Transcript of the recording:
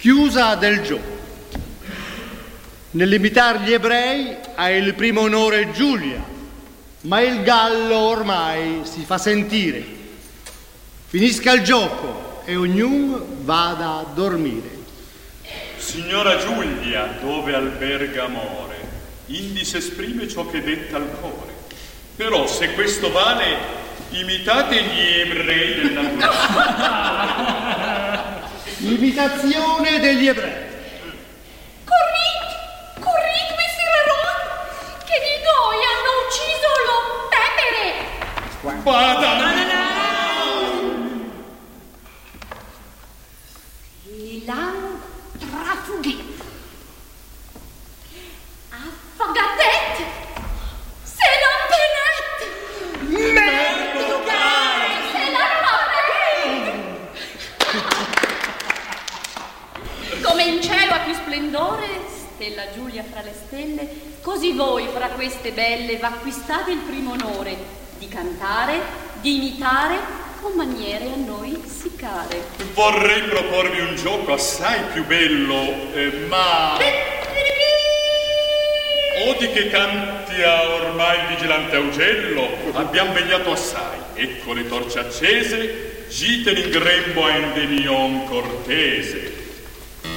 chiusa del gioco. Nell'imitar gli ebrei ha il primo onore Giulia, ma il gallo ormai si fa sentire. Finisca il gioco e ognuno vada a dormire. Signora Giulia, dove alberga amore, indi s'esprime ciò che detta al cuore. Però se questo vale, imitate gli ebrei del naturale. Imitazione degli ebrei. Corrit, messer Aron, che di noi hanno ucciso lo pepere. Vada! Lan trafughe. Affagatet. Se la penet. Merdugare. Se la paret. Come in cielo a più splendore, stella Giulia fra le stelle, così voi fra queste belle v'acquistate il primo onore di cantare, di imitare con maniere a noi sì care. Vorrei proporvi un gioco assai più bello, ma... Odi che cantia ormai il vigilante augello, abbiam vegliato assai, ecco le torce accese, giten in grembo a indenion cortese.